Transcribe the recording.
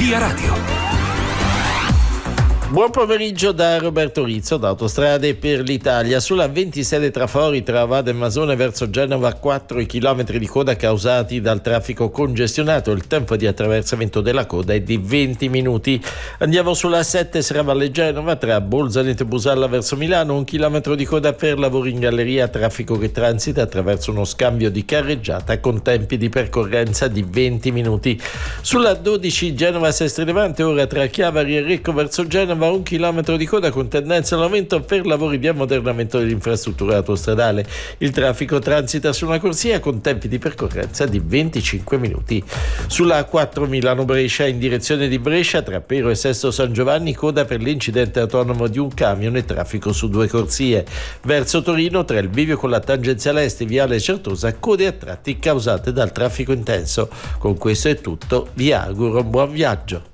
Via Radio. Buon pomeriggio da Roberto Rizzo da Autostrade per l'Italia. Sulla 26 trafori tra Vade e Masone verso Genova, 4 chilometri di coda causati dal traffico congestionato. Il tempo di attraversamento della coda è di 20 minuti. Andiamo sulla 7 Serravalle Genova tra Bolzaneto e Busalla verso Milano, 1 chilometro di coda per lavori in galleria, traffico che transita attraverso uno scambio di carreggiata con tempi di percorrenza di 20 minuti. Sulla 12 Genova Sestri Levante, ora tra Chiavari e Recco verso Genova, 1 chilometro di coda con tendenza all'aumento per lavori di ammodernamento dell'infrastruttura autostradale. Il traffico transita su una corsia con tempi di percorrenza di 25 minuti. Sulla A4 Milano-Brescia in direzione di Brescia tra Pero e Sesto San Giovanni, coda per l'incidente autonomo di un camion e traffico su 2 corsie. Verso Torino tra il bivio con la tangenziale est e viale Certosa, code a tratti causate dal traffico intenso. Con questo è tutto, vi auguro un buon viaggio.